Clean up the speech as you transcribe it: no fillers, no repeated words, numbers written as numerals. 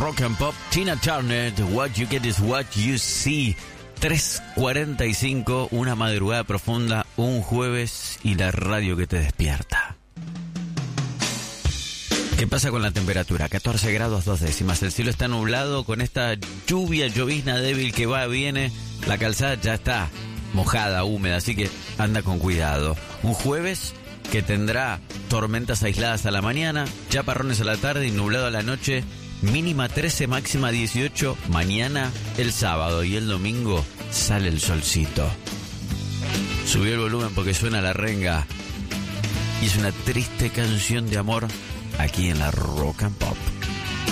Rock and Pop. Tina Turner, What You Get Is What You See. 3:45, una madrugada profunda, un jueves y la radio que te despierta. ¿Qué pasa con la temperatura? 14 grados 2 décimas. El cielo está nublado con esta llovizna débil que va, viene. La calzada ya está mojada, húmeda, así que anda con cuidado. Un jueves que tendrá tormentas aisladas a la mañana, chaparrones a la tarde y nublado a la noche. Mínima 13, máxima 18. Mañana, el sábado y el domingo sale el solcito. Subió el volumen porque suena la renga. Y es una triste canción de amor aquí en la Rock and Pop.